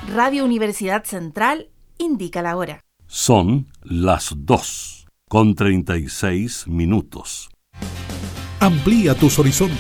Radio Universidad Central indica la hora. Son las 2:36. Amplía tus horizontes.